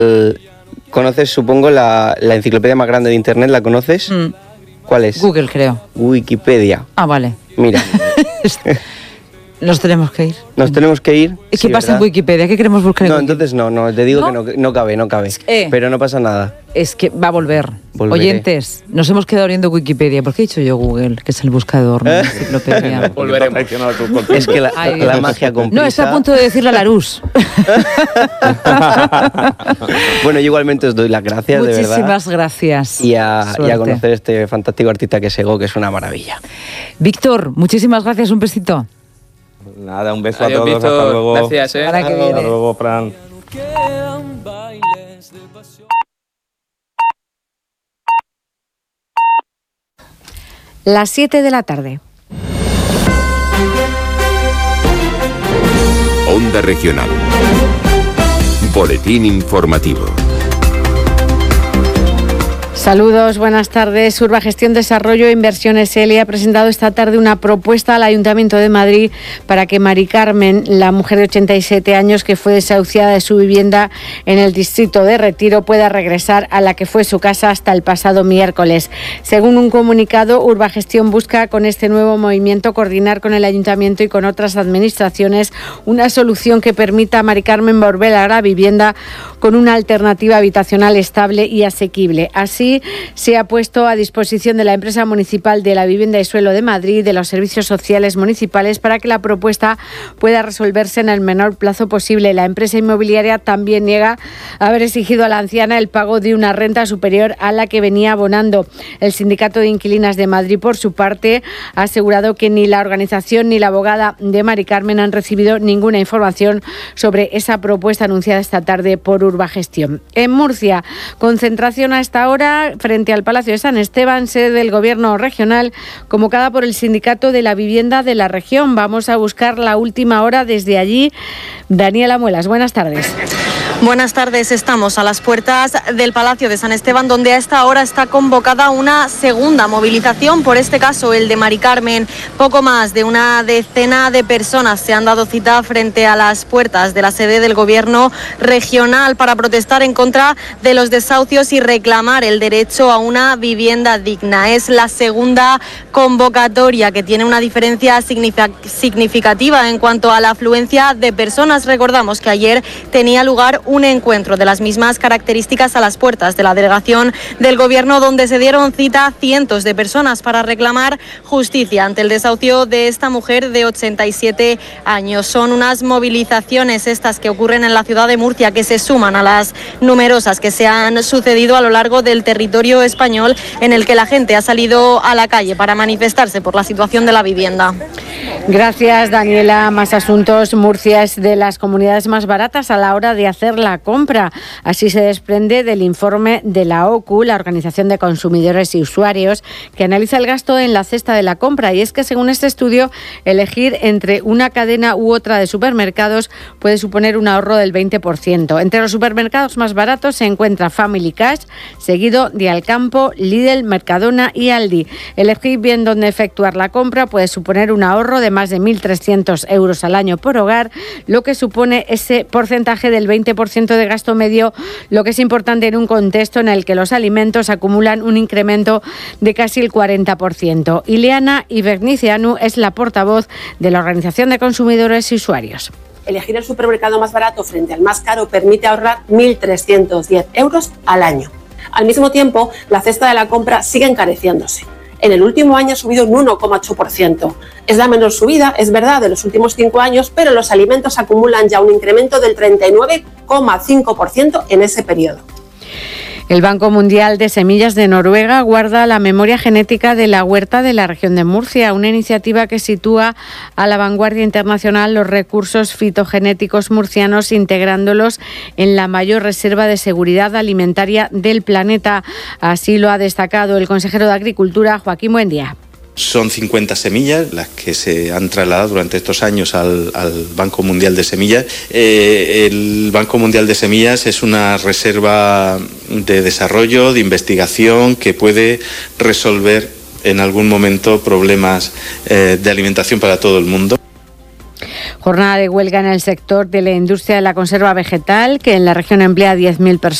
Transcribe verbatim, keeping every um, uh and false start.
¿Conoces, supongo, la, la enciclopedia más grande de Internet? ¿La conoces? Mm. ¿Cuál es? Google, creo. Wikipedia. Ah, vale. Mira. Nos tenemos que ir. Nos tenemos que ir. ¿Qué sí, pasa ¿verdad? en Wikipedia? ¿Qué queremos buscar en No, Wikipedia? entonces no, no, te digo ¿No? que no, no cabe, no cabe. Eh. Pero no pasa nada. Es que va a volver. Volveré. Oyentes, nos hemos quedado viendo Wikipedia. ¿Por qué he dicho yo Google? Que es el buscador, no la enciclopedia. Volveremos. Es que la, Ay, la magia con no, está a prisa- punto de decirle a Larús. Bueno, yo igualmente os doy las gracias, de verdad. Muchísimas gracias. Y a, y a Suerte. conocer este fantástico artista que es Ego, que es una maravilla. Víctor, muchísimas gracias. Un besito. Nada, un beso Adiós, a todos, Víctor. hasta luego. Gracias, eh. Para que Hasta viene. luego, Fran. Las siete de la tarde. Onda Regional. Boletín informativo. Saludos, buenas tardes. Urbagestión Desarrollo e Inversiones L ha presentado esta tarde una propuesta al Ayuntamiento de Madrid para que Mari Carmen, la mujer de ochenta y siete años que fue desahuciada de su vivienda en el distrito de Retiro, pueda regresar a la que fue su casa hasta el pasado miércoles. Según un comunicado, Urbagestión busca con este nuevo movimiento coordinar con el Ayuntamiento y con otras administraciones una solución que permita a Mari Carmen volver a la vivienda con una alternativa habitacional estable y asequible. Así, se ha puesto a disposición de la empresa municipal de la vivienda y suelo de Madrid, de los servicios sociales municipales, para que la propuesta pueda resolverse en el menor plazo posible. La empresa inmobiliaria también niega haber exigido a la anciana el pago de una renta superior a la que venía abonando. El Sindicato de Inquilinas de Madrid, por su parte, ha asegurado que ni la organización ni la abogada de Mari Carmen han recibido ninguna información sobre esa propuesta anunciada esta tarde por Urbagestión. En Murcia, concentración a esta hora frente al Palacio de San Esteban, sede del Gobierno regional, convocada por el Sindicato de la Vivienda de la región. Vamos a buscar la última hora desde allí. Daniela Muelas, buenas tardes. Buenas tardes, estamos a las puertas del Palacio de San Esteban, donde a esta hora está convocada una segunda movilización, por este caso el de Mari Carmen. Poco más de una decena de personas se han dado cita frente a las puertas de la sede del Gobierno regional para protestar en contra de los desahucios y reclamar el derecho a una vivienda digna. Es la segunda convocatoria que tiene una diferencia significativa en cuanto a la afluencia de personas. Recordamos que ayer tenía lugar un encuentro de las mismas características a las puertas de la delegación del Gobierno, donde se dieron cita cientos de personas para reclamar justicia ante el desahucio de esta mujer de ochenta y siete años. Son unas movilizaciones estas que ocurren en la ciudad de Murcia, que se suman a las numerosas que se han sucedido a lo largo del territorio español, en el que la gente ha salido a la calle para manifestarse por la situación de la vivienda. Gracias, Daniela. Más asuntos. Murcia es de las comunidades más baratas a la hora de hacer la compra. Así se desprende del informe de la O C U, la Organización de Consumidores y Usuarios, que analiza el gasto en la cesta de la compra. Y es que, según este estudio, elegir entre una cadena u otra de supermercados puede suponer un ahorro del veinte por ciento. Entre los supermercados más baratos se encuentra Family Cash, seguido de Alcampo, Lidl, Mercadona y Aldi. Elegir bien dónde efectuar la compra puede suponer un ahorro de más de mil trescientos euros al año por hogar, lo que supone ese porcentaje del veinte por ciento de gasto medio, lo que es importante en un contexto en el que los alimentos acumulan un incremento de casi el cuarenta por ciento. Ileana Ibernicianu es la portavoz de la Organización de Consumidores y Usuarios. Elegir el supermercado más barato frente al más caro permite ahorrar mil trescientos diez euros al año. Al mismo tiempo, la cesta de la compra sigue encareciéndose. En el último año ha subido un uno coma ocho por ciento. Es la menor subida, es verdad, de los últimos cinco años, pero los alimentos acumulan ya un incremento del treinta y nueve coma cinco por ciento en ese periodo. El Banco Mundial de Semillas de Noruega guarda la memoria genética de la huerta de la región de Murcia, una iniciativa que sitúa a la vanguardia internacional los recursos fitogenéticos murcianos, integrándolos en la mayor reserva de seguridad alimentaria del planeta. Así lo ha destacado el consejero de Agricultura, Joaquín Buendía. Son cincuenta semillas las que se han trasladado durante estos años al, al Banco Mundial de Semillas. Eh, el Banco Mundial de Semillas es una reserva de desarrollo, de investigación, que puede resolver en algún momento problemas eh, de alimentación para todo el mundo. Jornada de huelga en el sector de la industria de la conserva vegetal, que en la región emplea a diez mil personas.